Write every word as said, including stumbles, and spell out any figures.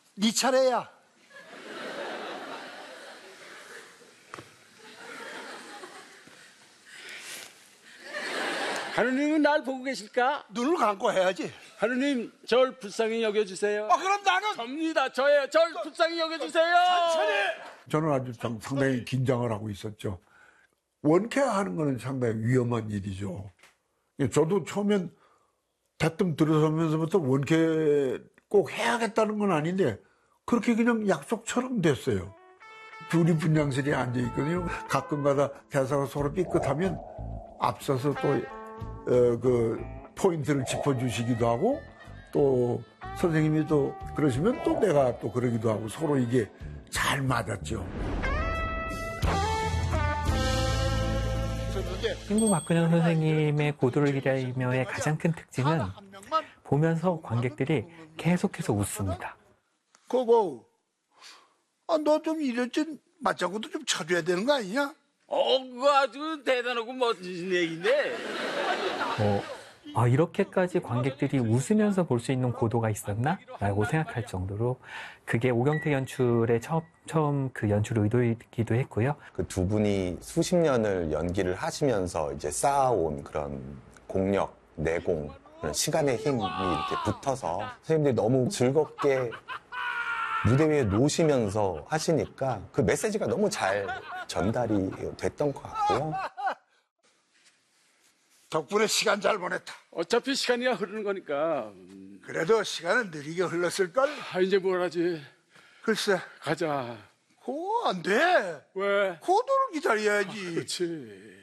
네 차례야. 하느님은 날 보고 계실까? 눈을 감고 해야지. 하느님, 절 불쌍히 여겨주세요. 아, 그럼 나는 접니다. 저예요. 절 불쌍히 여겨주세요. 천천히. 저는 아주 상당히 긴장을 하고 있었죠. 원캐하는 거는 상당히 위험한 일이죠. 저도 처음엔 대뜸 들어서면서부터 원캐 꼭 해야겠다는 건 아닌데 그렇게 그냥 약속처럼 됐어요. 둘이 분장실에 앉아있거든요. 가끔가다 대사가 서로 삐끗하면 앞서서 또 어, 그 포인트를 짚어주시기도 하고 또 선생님이 또 그러시면 또 내가 또 그러기도 하고 서로 이게 잘 맞았죠. 신부 박근영 선생님의 고도를 기다리며의 가장 큰 특징은 보면서 관객들이 계속해서 웃습니다. 고고, 아, 너 좀 이랬지 맞장구도 좀 쳐줘야 되는 거 아니냐? 어, 그거 아주 대단하고 멋진 얘기인데. 어, 아, 이렇게까지 관객들이 웃으면서 볼 수 있는 고도가 있었나? 라고 생각할 정도로 그게 오경택 연출의 처음, 처음 그 연출 의도이기도 했고요. 그 두 분이 수십 년을 연기를 하시면서 이제 쌓아온 그런 공력, 내공, 그런 시간의 힘이 이렇게 붙어서 선생님들이 너무 즐겁게 무대 위에 놓으시면서 하시니까 그 메시지가 너무 잘 전달이 됐던 것 같고요. 덕분에 시간 잘 보냈다. 어차피 시간이 흐르는 거니까. 그래도 시간은 느리게 흘렀을걸? 아, 이제 뭘 하지? 글쎄, 가자. 그거 안 돼. 왜? 고도를 기다려야지. 그렇지.